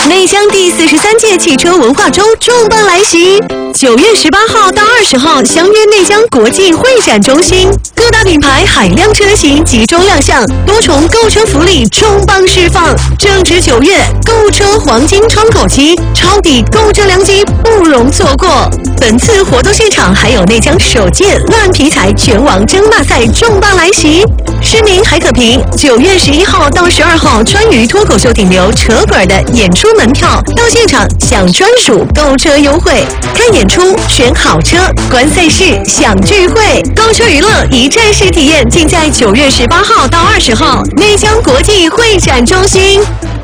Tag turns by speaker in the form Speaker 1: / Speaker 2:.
Speaker 1: 内江第43届汽车文化周重磅来袭，9月18号到20号相约内江国际会展中心，各大品牌海量车型集中亮相，多重购车福利重磅释放。正值9月，购车黄金窗口期，抄底购车良机不容错过。本次活动现场还有内江首届烂皮材拳王争霸赛重磅来袭，市民还可凭9月11号到12号川渝脱口秀顶流扯滚的演出门票到现场享专属购车优惠，看演出、选好车、观赛事、享聚会，购车娱乐一站式体验，尽在9月18号到20号内江国际会展中心。